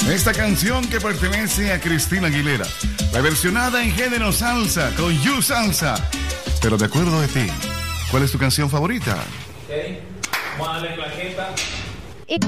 Esta canción que pertenece a Cristina Aguilera, reversionada en género salsa con You Salsa. Pero de acuerdo de ti, ¿cuál es tu canción favorita? Ok, vamos a darle plaqueta.